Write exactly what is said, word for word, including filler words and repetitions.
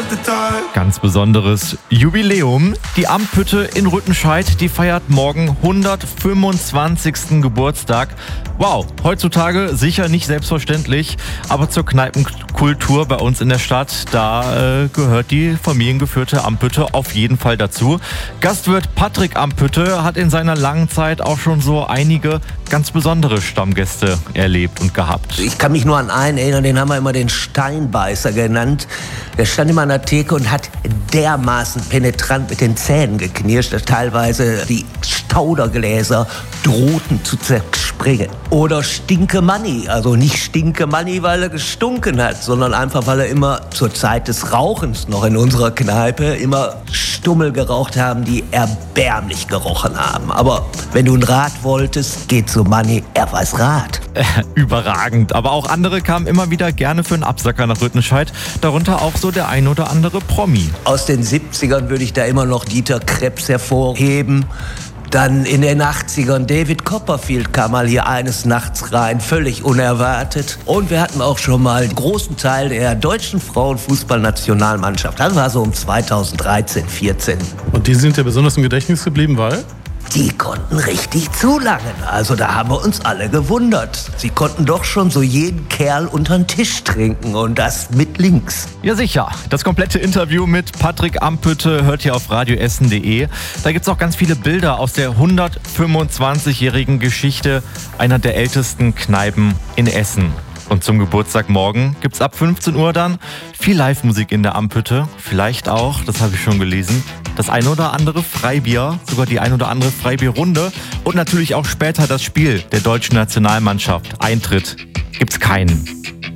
Ganz besonderes Jubiläum. Die Amphütte in Rüttenscheid, die feiert morgen hundertfünfundzwanzigsten Geburtstag. Wow, heutzutage sicher nicht selbstverständlich, aber zur Kneipenkultur bei uns in der Stadt, da äh, gehört die familiengeführte Amphütte auf jeden Fall dazu. Gastwirt Patrick Amphütte hat in seiner langen Zeit auch schon so einige ganz besondere Stammgäste erlebt und gehabt. Ich kann mich nur an einen erinnern, den haben wir immer den Steinbeißer genannt. Der stand immer an der Theke und hat dermaßen penetrant mit den Zähnen geknirscht, dass teilweise die Staudergläser drohten zu zerspringen. Oder Stinke Manni, also nicht Stinke Manni, weil er gestunken hat, sondern einfach, weil er immer zur Zeit des Rauchens noch in unserer Kneipe immer Stummel geraucht haben, die erbärmlich gerochen haben. Aber wenn du ein Rad wolltest, geh zu Manni, er weiß Rat. Äh, überragend, aber auch andere kamen immer wieder gerne für einen Absacker nach Rüttenscheid, darunter auch so der ein oder andere Promi. Aus den siebzigern würde ich da immer noch Dieter Krebs hervorheben. Dann in den achtzigern David Copperfield kam mal hier eines Nachts rein, völlig unerwartet. Und wir hatten auch schon mal einen großen Teil der deutschen Frauenfußballnationalmannschaft. Das war so um zweitausenddreizehn, vierzehn. Und die sind ja besonders im Gedächtnis geblieben, weil? Die konnten richtig zulangen. Also da haben wir uns alle gewundert. Sie konnten doch schon so jeden Kerl unter den Tisch trinken und das mit links. Ja sicher, das komplette Interview mit Patrick Amphütte hört ihr auf radioessen punkt de. Da gibt's auch ganz viele Bilder aus der hundertfünfundzwanzigjährigen Geschichte einer der ältesten Kneipen in Essen. Und zum Geburtstag morgen gibt's ab fünfzehn Uhr dann viel Live-Musik in der Amphütte. Vielleicht auch, das habe ich schon gelesen, das ein oder andere Freibier, sogar die ein oder andere Freibierrunde. Und natürlich auch später das Spiel der deutschen Nationalmannschaft. Eintritt gibt's keinen.